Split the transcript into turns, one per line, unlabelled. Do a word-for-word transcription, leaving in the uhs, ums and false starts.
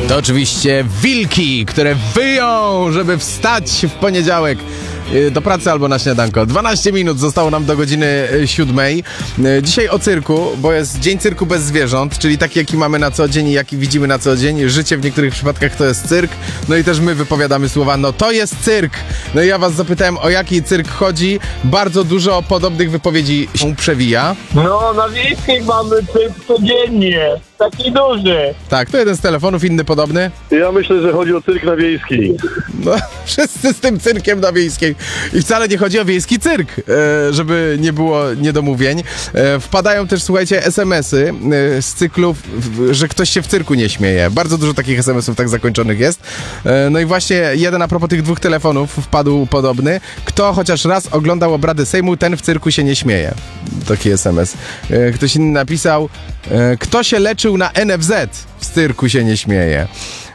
To oczywiście wilki, które wyją, żeby wstać w poniedziałek do pracy albo na śniadanko. dwanaście minut zostało nam do godziny siódmej. Dzisiaj o cyrku, bo jest Dzień Cyrku bez zwierząt, czyli taki, jaki mamy na co dzień i jaki widzimy na co dzień. Życie w niektórych przypadkach to jest cyrk. No i też my wypowiadamy słowa, no to jest cyrk. No i ja was zapytałem, o jaki cyrk chodzi. Bardzo dużo podobnych wypowiedzi się przewija.
No, na wiejskiej mamy cyrk codziennie. Taki duży.
Tak, to jeden z telefonów, inny podobny.
Ja myślę, że chodzi o cyrk na Wiejskiej.
No, wszyscy z tym cyrkiem na Wiejskiej. I wcale nie chodzi o wiejski cyrk, e, żeby nie było niedomówień. E, wpadają też, słuchajcie, es em esy e, z cyklu, w, że ktoś się w cyrku nie śmieje. Bardzo dużo takich es em esów tak zakończonych jest. E, no i właśnie jeden a propos tych dwóch telefonów wpadł podobny. Kto chociaż raz oglądał obrady Sejmu, ten w cyrku się nie śmieje. Taki es em es. E, ktoś inny napisał, e, kto się leczył na en ef zet, w cyrku się nie śmieje.